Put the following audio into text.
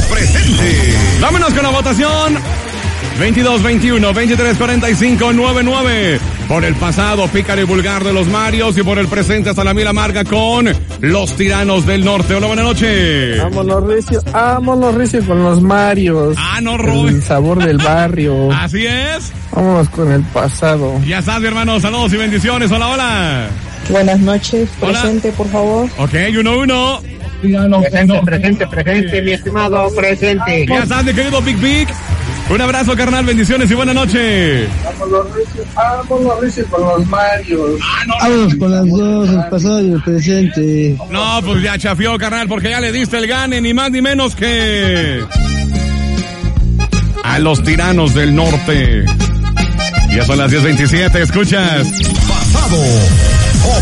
presente. Vámonos con la votación. 22, 21, 23, 45, 99. Por el pasado, pícaro y vulgar de los Marios, y por el presente hasta la mil amarga con los Tiranos del Norte. Hola, buenas noches. Vámonos recio con los Marios. No, Roy. El sabor del barrio. Así es. Vámonos con el pasado. Ya estás, mi hermano. Saludos y bendiciones. Hola, hola. Buenas noches. Hola. Presente, por favor. Ok, 1-1. Presente, mi estimado, presente. Ya estás, mi querido Big. Un abrazo, carnal, bendiciones y buena noche. Vámonos recio con los Marios. Vámonos con las dos, el pasado y el presente. No, pues ya chafió, carnal, porque ya le diste el gane, ni más ni menos que a los Tiranos del Norte. Ya son las 10:27, escuchas. Pasado.